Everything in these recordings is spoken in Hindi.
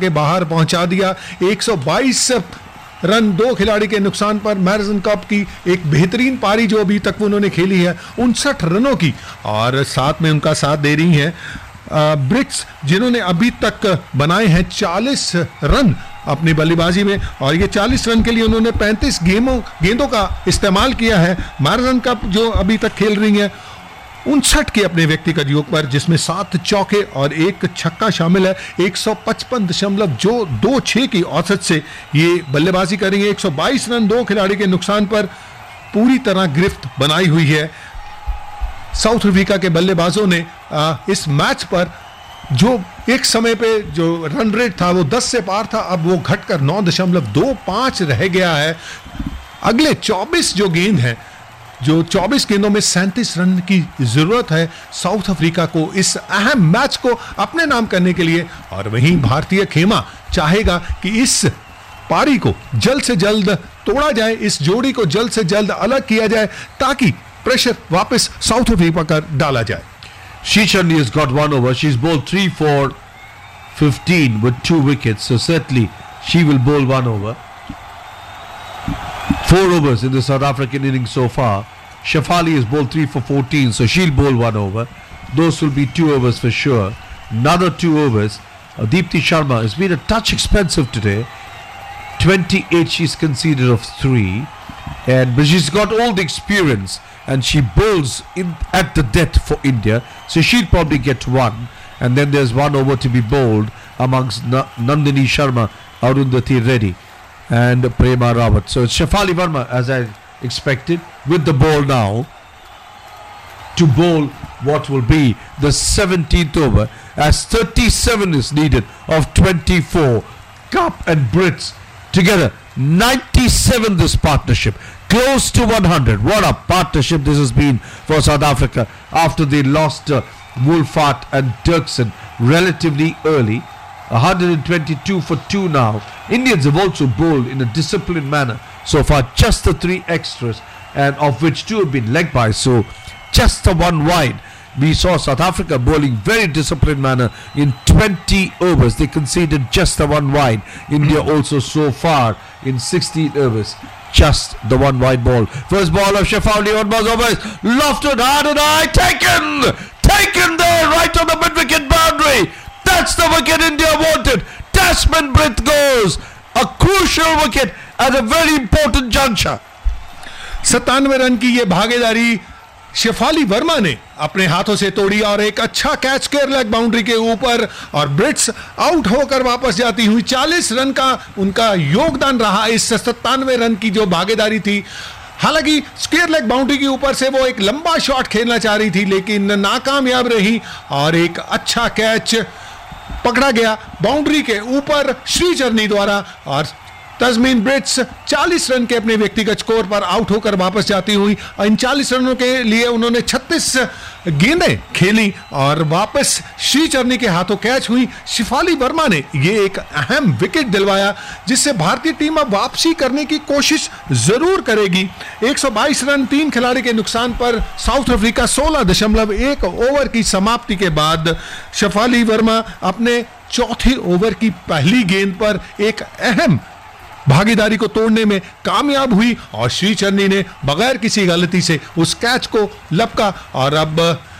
के बाहर पहुंचा दिया। 122 रन 2 खिलाड़ी के नुकसान पर मैरिसन कप की एक बेहतरीन पारी जो अभी तक उन्होंने खेली है 59 रनों की, और साथ में उनका साथ दे रही हैं ब्रिट्स, जिन्होंने अभी तक बनाए हैं 40 रन अपनी बल्लेबाजी में, और ये 40 रन के लिए उन्होंने 35 गेंदों का इस्तेमाल किया है। मैरिसन कप जो अभी तक खेल रही हैं 59 के अपने व्यक्तिगत योग पर, जिसमें 7 चौके और 1 छक्का शामिल है। 155.26 की औसत से ये बल्लेबाजी करेंगे। 122 रन 2 खिलाड़ी के नुकसान पर पूरी तरह गिरफ्त बनाई हुई है साउथ अफ्रीका के बल्लेबाजों ने। इस मैच पर जो एक समय पे जो रन रेट था वो 10 से पार था, अब वो घटकर 9.25 रह गया है। अगले 24 जो गेंद हैं, जो 24 गेंदों में 37 रन की जरूरत है साउथ अफ्रीका को इस अहम मैच को अपने नाम करने के लिए, और वहीं भारतीय खेमा चाहेगा कि इस पारी को जल्द से जल्द तोड़ा जाए, इस जोड़ी को जल्द से जल्द अलग किया जाए, ताकि प्रेशर वापस साउथ अफ्रीका पर डाला जाए। She certainly has got one over. She's bowled 3 for 15 with 2 wickets, so certainly she will bowl one over. 4 overs in the South African innings so far. Shafali has bowled 3 for 14, so she'll bowl 1 over. Those will be 2 overs for sure. Another 2 overs. Deepti Sharma has been a touch expensive today. 28 she's conceded of 3, but she's got all the experience and she bowls in at the death for India, so she'll probably get 1, and then there's 1 over to be bowled amongst Nandini Sharma, Arundhati Reddy and Prema Rawat. So it's Shafali Verma, as I expected, with the ball now to bowl what will be the 17th over, as 37 is needed of 24. Cup and Brits together 97 this partnership, close to 100. What a partnership this has been for South Africa after they lost Wolfart and Dirksen relatively early. 122 for 2 now. Indians have also bowled in a disciplined manner so far, just the 3 extras, and of which 2 have been leg byes, so just the 1 wide. We saw South Africa bowling very disciplined manner in 20 overs. They conceded just the 1 wide. India also so far in 16 overs, just the 1 wide ball. First ball of Shafali on buzz over, lofted hard and high, taken there right on the mid-wicket boundary. That's the wicket India wanted. Tasman Brith goes, a crucial wicket at a very important juncture. 97 run की ये भागीदारी शेफाली वर्मा ने अपने हाथों से तोड़ी, और एक अच्छा कैच स्क्वायर लेग बाउंड्री के ऊपर, और ब्रिट्स आउट होकर वापस जाती हुई। 40 रन का उनका योगदान रहा इस 97 रन की जो भागीदारी थी। हालांकि स्क्वायर लेग बाउंड्री के ऊपर से वो एक लंबा शॉट खेलना चाह रही थी, लेकिन नाकामयाब रही, और एक अच्छा कैच पकड़ा गया बाउंड्री के ऊपर श्रीचरनी द्वारा, और तस्मीन ब्रिट्स 40 रन के अपने व्यक्तिगत स्कोर पर आउट होकर वापस जाती हुई। इन 40 रनों के लिए उन्होंने 36 गेंदें खेली और वापस श्रीचरनी के हाथों कैच हुई। शिफाली वर्मा ने ये एक अहम विकेट दिलवाया, जिससे भारतीय टीम अब वापसी करने की कोशिश जरूर करेगी। 122 रन 3 खिलाड़ी के नुकसान पर साउथ अफ्रीका 16.1 ओवर की समाप्ति के बाद शिफाली वर्मा अपने चौथे ओवर की पहली गेंद पर एक अहम भागीदारी को तोड़ने में कामयाब हुई, और श्रीचरनी ने बगैर किसी गलती से उस कैच को लपका, और अब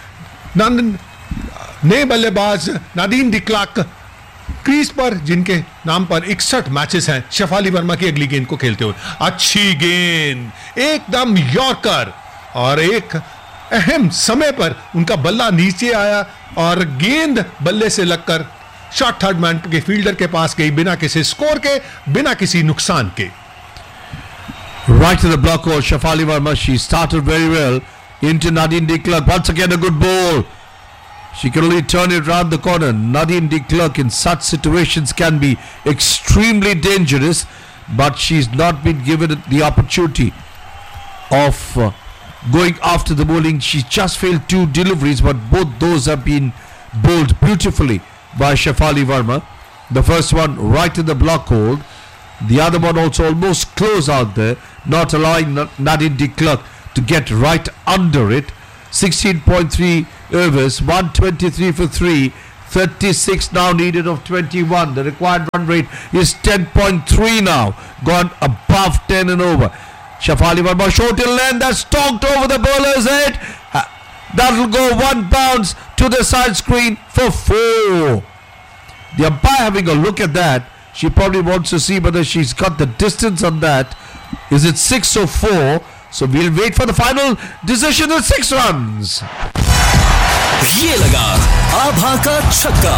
नए बल्लेबाज नादीन डी क्लार्क क्रीज पर, जिनके नाम पर 61 मैचेस हैं, शफाली वर्मा की अगली गेंद को खेलते हुए। अच्छी गेंद, एकदम यॉर्कर, और एक अहम समय पर उनका बल्ला नीचे आया और गेंद बल्ले से लगकर शॉट थर्ड मैन के फील्डर के पास गई, बिना किसी स्कोर के, बिना किसी नुकसान के। Right to the block or Shafali Verma, she started very well into Nadine de Klerk. Once again a good ball. She can only turn it round the corner. Nadine de Klerk in such situations can be extremely dangerous, but she's not been given the opportunity of going after the bowling. She just failed 2 deliveries, but both those have been bowled beautifully by Shafali Verma. The first one right in the block hold, the other one also almost close out there, not allowing Nadine de Klerk to get right under it. 16.3 overs, 123 for 3, 36 now needed of 21. The required run rate is 10.3 now. Gone above 10 and over. Shafali Verma short in length. That's talked over the bowler's head. That'll go one bounce to the side screen for 4. The umpire having a look at that. She probably wants to see whether she's got the distance on that. Is it 6 or 4? So we'll wait for the final decision at 6 runs. ये लगा आभा का छक्का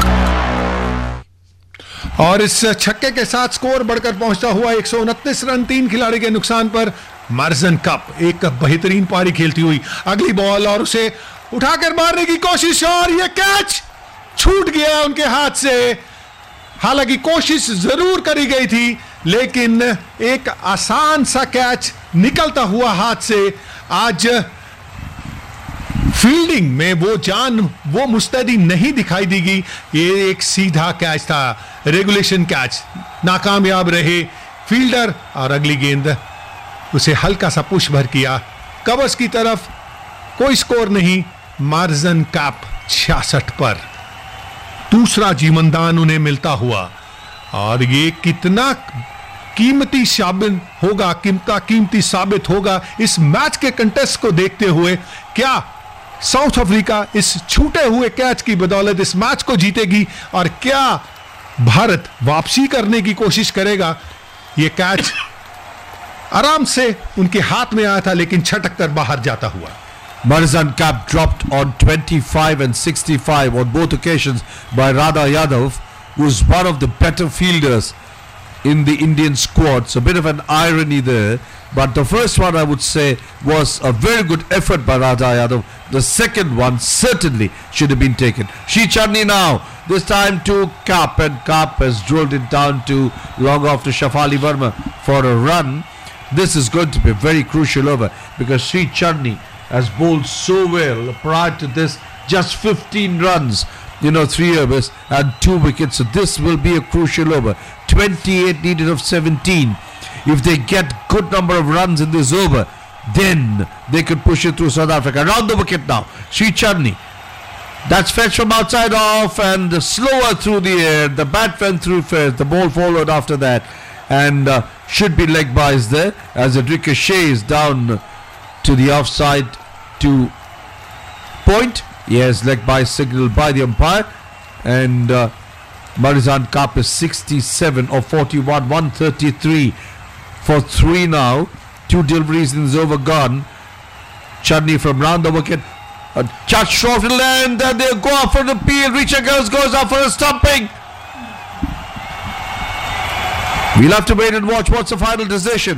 और इस छक्के के साथ स्कोर बढ़कर पहुंचता हुआ 129 रन 3 खिलाड़ी के नुकसान पर मार्जन कप एक बेहतरीन पारी खेलती हुई अगली बॉल और उसे उठाकर मारने की कोशिश और यह कैच छूट गया उनके हाथ से। हालांकि कोशिश जरूर करी गई थी लेकिन एक आसान सा कैच निकलता हुआ हाथ से। आज फील्डिंग में वो मुस्तैदी नहीं दिखाई देगी। ये एक सीधा कैच था, रेगुलेशन कैच, नाकामयाब रहे फील्डर और अगली गेंद उसे हल्का सा पुश भर किया कवर्स की तरफ। कोई स्कोर नहीं। मार्जन कप 66 पर दूसरा जीवनदान उन्हें मिलता हुआ और ये कितना कीमती साबित होगा इस मैच के कंटेस्ट को देखते हुए। क्या साउथ अफ्रीका इस छूटे हुए कैच की बदौलत इस मैच को जीतेगी और क्या भारत वापसी करने की कोशिश करेगा? यह कैच आराम से उनके हाथ में आया था लेकिन छटक कर बाहर जाता हुआ। Marizan Kap dropped on 25 and 65 on both occasions by Radha Yadav, who's one of the better fielders in the Indian squad. So a bit of an irony there. But the first one I would say was a very good effort by Radha Yadav. The second one certainly should have been taken. Sri Channi now, this time to Kap, and Kap has drilled it down to long off to Shafali Verma for a run. This is going to be a very crucial over because Sri Channi has bowled so well prior to this, just 15 runs, 3 overs and 2 wickets. So this will be a crucial over. 28 needed of 17. If they get good number of runs in this over, then they could push it through South Africa. Round the wicket now, Sri Channi. That's fetched from outside off and slower through the air. The bat went through first. The ball followed after that. And should be leg byes there as it ricochets down to the offside to point. Yes, leg by signaled by the umpire. And Marizan Kap is 67 of 41, 133 for 3 now. 2 deliveries in this over gone. Channi from round the wicket. A touch short to land and they'll go off for the appeal. Richard Girls goes off for a stumping. We'll have to wait and watch. What's the final decision?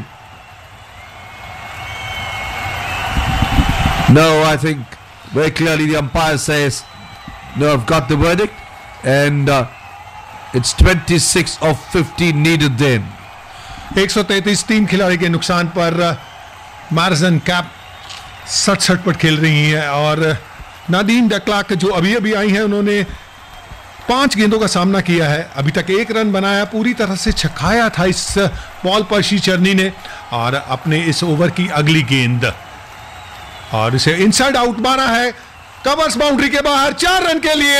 No, I think very clearly the umpire says, no, I've got the verdict. And it's 26 of 15 needed then. 133 3 खिलाड़ी के नुकसान पर मार्जन कैप 67 पर खेल रही हैं और नादीन डकलाक जो अभी आई हैं उन्होंने 5 गेंदों का सामना किया है। अभी तक 1 रन बनाया, पूरी तरह से छकाया था इस बॉल पर श्री चरनी ने और अपने इस ओवर की अगली गेंद और इसे इनसाइड आउट मारा है कवर्स बाउंड्री के बाहर 4 रन के लिए।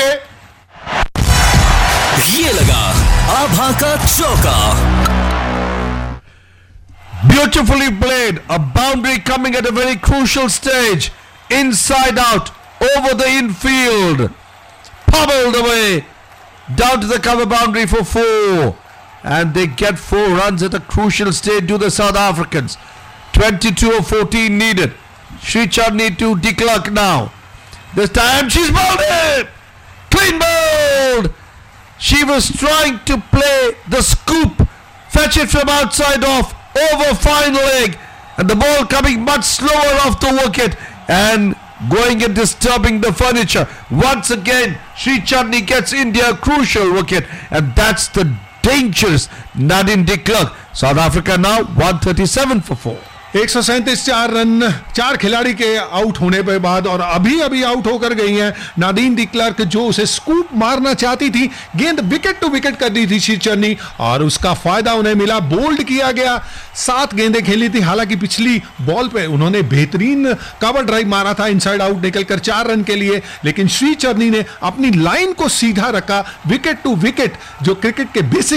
ये लगा आभा का चौका। Beautifully played, a boundary coming at a very crucial stage, inside out, over the infield, pummeled away, down to the cover boundary for 4, and they get 4 runs at a crucial stage to the South Africans. 22 of 14 needed. Sri Channi to de Klerk now. This time she's bowled it, clean bowled. She was trying to play the scoop, fetch it from outside off, over fine leg, and the ball coming much slower off the wicket and going and disturbing the furniture. Once again, Sri Channi gets India a crucial wicket, and that's the dangerous Nadine de Klerk. South Africa now 137 for 4. 137 4 run 4 खिलाड़ी के आउट होने के बाद, और अभी आउट होकर गई हैं नादीन डी क्लर्क, जो उसे स्कूप मारना चाहती थी। गेंद विकेट टू विकेट कर दी थी श्रीचरनी और उसका फायदा उन्हें मिला। बोल्ड किया गया, 7 गेंदें खेली थी। हालांकि पिछली बॉल पे उन्होंने बेहतरीन कवर ड्राइव मारा था इनसाइड आउट निकलकर 4 रन के लिए, लेकिन श्रीचरनी ने अपनी लाइन को सीधा रखा। विकेट टू विकेट, जो क्रिकेट के बेसिक